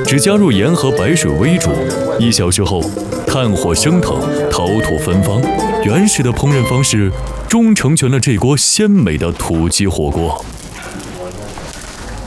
只加入盐和白水微煮，1小时后，炭火升腾，陶土芬芳。原始的烹饪方式终成全了这锅鲜美的土鸡火锅。